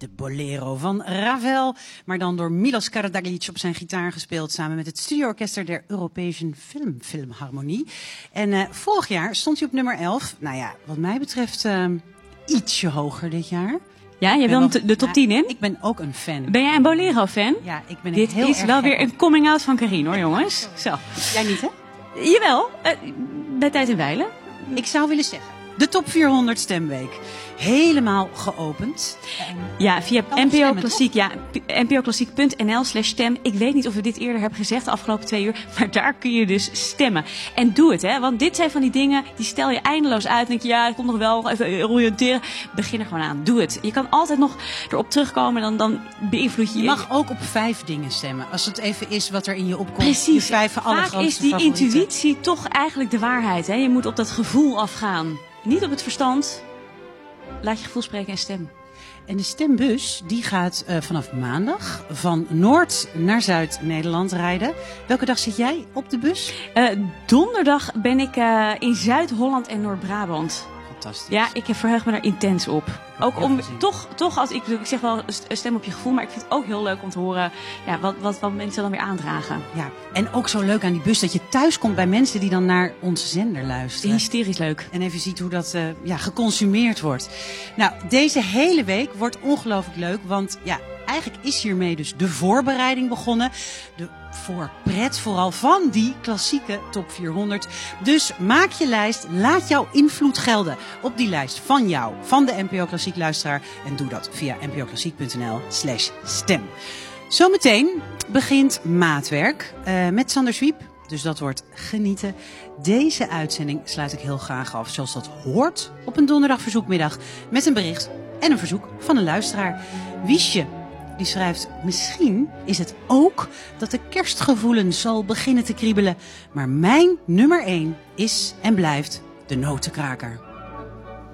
De Bolero van Ravel, maar dan door Milos Karadzic op zijn gitaar gespeeld, samen met het studioorkester der Europese Filmharmonie. En vorig jaar stond hij op nummer 11. Nou ja, wat mij betreft ietsje hoger dit jaar. Ja, je wil de top 10 in? Ik ben ook een fan. Ben jij een Bolero-fan? Ja, ik ben Dit heel is erg wel gek weer een coming-out van Carine, hoor, jongens. Zo. Jij niet, hè? Jawel, bij Tijd en Wijlen. Ik zou willen zeggen, de top 400 stemweek. Helemaal geopend. Ja, via Kan NPO stemmen, Klassiek. Ja, npoklassiek.nl/stem. Ik weet niet of we dit eerder hebben gezegd de afgelopen 2 uur. Maar daar kun je dus stemmen. En doe het, hè. Want dit zijn van die dingen, die stel je eindeloos uit. En denk je, ja, het komt nog wel, even oriënteren. Begin er gewoon aan. Doe het. Je kan altijd nog erop terugkomen. Dan beïnvloed je... Je mag ook op 5 dingen stemmen. Als het even is wat er in je opkomt. Precies. Je 5 allergrootste Vaak is die favorieten. intuïtie toch eigenlijk de waarheid, hè. Je moet op dat gevoel afgaan. Niet op het verstand. Laat je gevoel spreken en stem. En de stembus die gaat vanaf maandag van Noord naar Zuid-Nederland rijden. Welke dag zit jij op de bus? Donderdag ben ik in Zuid-Holland en Noord-Brabant. Fantastisch. Ja, ik verheug me daar intens op. Ook heel om veel zin. toch als ik zeg wel stem op je gevoel, maar ik vind het ook heel leuk om te horen wat mensen dan weer aandragen. Ja, en ook zo leuk aan die bus dat je thuis komt bij mensen die dan naar onze zender luisteren. Hysterisch leuk. En even ziet hoe dat geconsumeerd wordt. Nou, deze hele week wordt ongelooflijk leuk, want ja, eigenlijk is hiermee dus de voorbereiding begonnen. De voorpret vooral van die klassieke top 400. Dus maak je lijst, laat jouw invloed gelden op die lijst van jou, van de NPO Klassiek luisteraar. En doe dat via npoklassiek.nl/stem. Zometeen begint Maatwerk met Sander Zwiep. Dus dat wordt genieten. Deze uitzending sluit ik heel graag af, zoals dat hoort op een donderdag verzoekmiddag, met een bericht en een verzoek van een luisteraar. Wiesje, die schrijft: misschien is het ook dat de kerstgevoelens zal beginnen te kriebelen. Maar mijn nummer 1 is en blijft de Notenkraker.